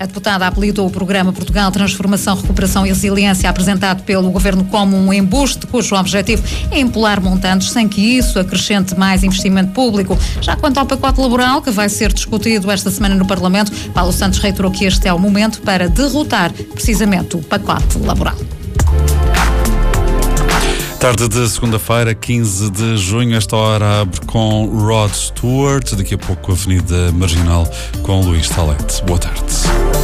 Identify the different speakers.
Speaker 1: A deputada apelidou o programa Portugal Transformação, Recuperação e Resiliência apresentado pelo Governo como um embuste, cujo objetivo é empolar montantes sem que isso acrescente mais investimento público. Já quanto ao pacote laboral, que vai ser discutido esta semana no Parlamento, Paulo Santos reiterou que este é o momento para derrotar precisamente o pacote laboral.
Speaker 2: Tarde de segunda-feira, 15 de junho, esta hora abre com Rod Stewart, daqui a pouco a Avenida Marginal com Luís Salete. Boa tarde.